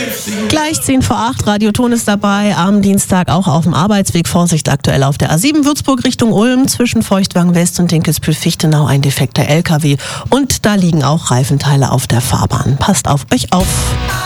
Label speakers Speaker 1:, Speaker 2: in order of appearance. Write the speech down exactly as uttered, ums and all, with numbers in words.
Speaker 1: Gleich zehn vor acht, Radio Ton ist dabei, am Dienstag auch auf dem Arbeitsweg. Vorsicht aktuell auf der A sieben Würzburg Richtung Ulm, zwischen Feuchtwagen West und Dinkelsbühl-Fichtenau ein defekter L K W. Und da liegen auch Reifenteile auf der Fahrbahn. Passt auf euch auf.